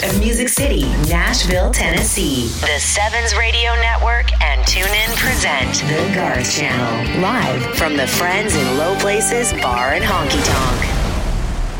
of Music City, Nashville, Tennessee. The Sevens Radio Network and TuneIn present The Garth Channel. Live from the Friends in Low Places Bar and Honky Tonk.